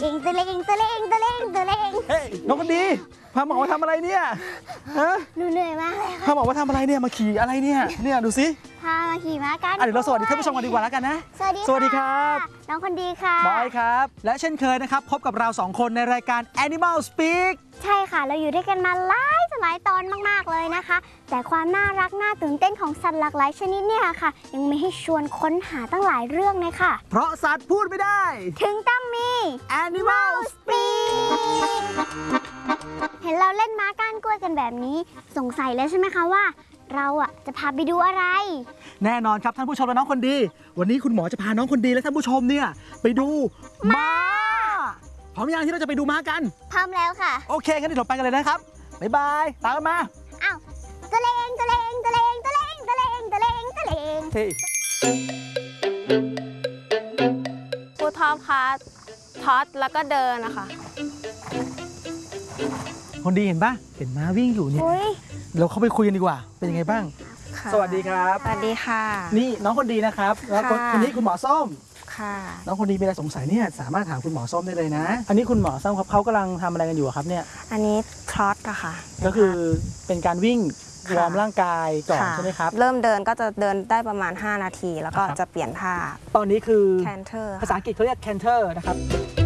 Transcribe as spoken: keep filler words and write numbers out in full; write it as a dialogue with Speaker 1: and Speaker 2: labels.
Speaker 1: งตะเลงตะเลงตะเลงตะเลง
Speaker 2: เฮ้ยน้องคนดีพาหมอมาทำอะไรเนี่ยฮะ
Speaker 1: หนูเหนื่อยมากเลย
Speaker 2: พาหมอมาทำอะไรเนี่ยมาขี่อะไรเนี่ยเนี่ยดูสิ
Speaker 1: พามาขี่ม้ากัน
Speaker 2: เดี๋ยวเราสวัสดีท่านผู้ชมกันดีกว่าแล้วกันนะ
Speaker 1: สวัสดี
Speaker 2: สวัสดีครับ
Speaker 1: น้องคนดีค่ะ
Speaker 2: บอยครับและเช่นเคยนะครับพบกับเราสองคนในรายการ Animal Speak
Speaker 1: ใช่ค่ะเราอยู่ด้วยกันมาหลายหลายตอนมากๆเลยนะคะแต่ความน่ารักน่าตื่นเต้นของสัตว์หลากหลายชนิดเนี่ยค่ะยังไม่ให้ชวนค้นหาตั้งหลายเรื่องเลยค่ะ
Speaker 2: เพราะสัตว์พูดไม่ได้
Speaker 1: ถึงต้องมี
Speaker 2: Animal
Speaker 1: Speak เห็นเราเล่นม้าก้านกล้วยกันแบบนี้สงสัยแล้วใช่ไหมคะว่าเราอ่ะจะพาไปดูอะไร
Speaker 2: แน่นอนครับท่านผู้ชมและน้องคนดีวันนี้คุณหมอจะพาน้องคนดีและท่านผู้ชมเนี่ยไปดูม้าพร้อมยังที่เราจะไปดูม้ากัน
Speaker 1: พร้อมแล้วค่ะ
Speaker 2: โอเคงั้นเดี๋ยวเราไปกันเลยนะครับบ๊ายบายตามกันมา
Speaker 1: อ้าวตะเลงตะเลงตะเลงตะเลงตะเลงตะเลงตะเลง
Speaker 2: เฮ้ย
Speaker 3: พูดท็อปคะท็อตแล้วก็เดินนะคะ
Speaker 2: คนดีเห็นปะเห็นม้าวิ่งอยู่เนี่ยเราเข้าไปคุยกันดีกว่าเป็นยังไงบ้างสวัสดีครับ
Speaker 3: สวัสดีค่ะ
Speaker 2: นี่น้องคนดีนะครับแล้วคนนี้คุณหมอส้ม
Speaker 3: ค่ะ
Speaker 2: น้องคนดีมีอะไรสงสัยเนี่ยสามารถถามคุณหมอส้มได้เลยนะอันนี้คุณหมอส้มครับเขากำลังทำอะไรกันอยู่ครับเนี่ย
Speaker 3: อันนี้ทรอตอะค่ะ
Speaker 2: ก็คือเป็นการวิ่งวอร์มร่างกายก่อนใช่ไหมครับ
Speaker 3: เริ่มเดินก็จะเดินได้ประมาณห้านาทีแล้วก็จะเปลี่ยนท่า
Speaker 2: ตอนนี้คือ
Speaker 3: canter
Speaker 2: ภาษาอังกฤษเขาเรียก canter นะครับ